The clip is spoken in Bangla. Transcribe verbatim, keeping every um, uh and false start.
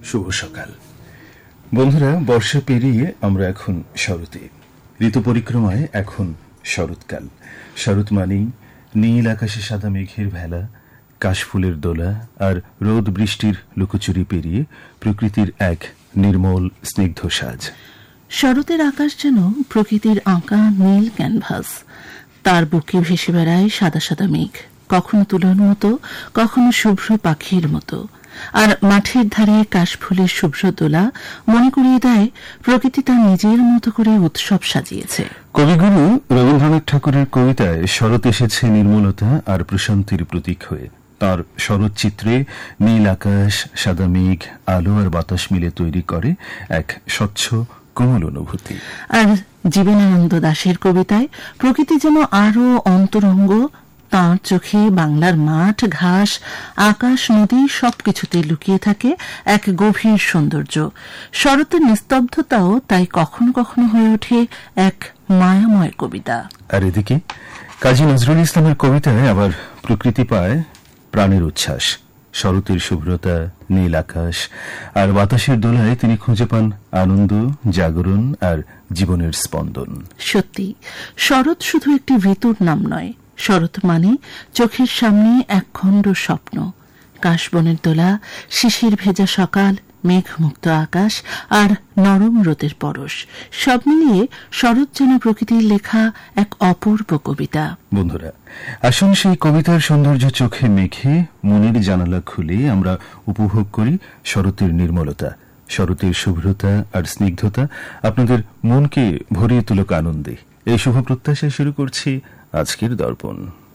শুভ সকাল বন্ধুরা। বর্ষা পেরিয়ে আমরা এখন শরতে, ঋতু পরিক্রমায় এখন শরৎকাল। শরৎ মানেই নীল আকাশে সাদা মেঘের ভেলা, কাশফুলের দোলা আর রোদ বৃষ্টির লুকোচুরি পেরিয়ে প্রকৃতির এক নির্মল স্নিগ্ধ সাজ। শরতের আকাশ যেন প্রকৃতির আঁকা নীল ক্যানভাস, তার বুকে ভেসে বেড়ায় সাদা সাদা মেঘ, কখনো তুলোর মতো, কখনো শুভ্র পাখির মতো। আর মাঠের ধারে কাশফুলের শুভ্র দোলা মনে করিয়ে দেয় প্রকৃতি তার নিজের মতো করে উৎসব সাজিয়েছে। কবিগুরু রবীন্দ্রনাথ ঠাকুরের কবিতায় শরৎ এসেছে নির্মলতা আর প্রশান্তির প্রতীক হয়ে। তার শরৎ চিত্রে নীল আকাশ, সাদা মেঘ, আলো আর বাতাস মিলে তৈরি করে এক স্বচ্ছ কোমল অনুভূতি। আর জীবনানন্দ দাশের কবিতায় প্রকৃতি যেন আরো অন্তরঙ্গ, তাঁর চোখে বাংলার মাঠ, ঘাস, আকাশ, নদী সবকিছুতে লুকিয়ে থাকে এক গভীর সৌন্দর্য। শরতের নিস্তব্ধতাও তাই কখনো কখনো হয়ে ওঠে এক মায়াময় কবিতা। আর এদিকে কাজী নজরুল ইসলামের কবিতায় আবার প্রকৃতি পায় প্রাণের উচ্ছ্বাস। শরতের শুভ্রতা, নীল আকাশ আর বাতাসের দোলায় তিনি খুঁজে পান আনন্দ, জাগরণ আর জীবনের স্পন্দন। সত্যি, শরৎ শুধু একটি ঋতুর নাম নয়, শরৎ মানে চোখের সামনে এক খণ্ড স্বপ্ন। কাশবনের দোলা, শিশির ভেজা সকাল, মেঘমুক্ত আকাশ আর নরম রোদের পরশ, সব মিলিয়ে শরৎ যেন প্রকৃতির লেখা এক অপূর্ব কবিতা। বন্ধুরা, আসুন সেই কবিতার সৌন্দর্য চোখে মেখে মনের জানালা খুলে আমরা উপভোগ করি শরতের নির্মলতা, শরতের শুভ্রতা আর স্নিগ্ধতা আপনাদের মনকে ভরিয়ে তুলক আনন্দে। এই শুভ প্রত্যাশায় শুরু করছি আজকের দর্পণ।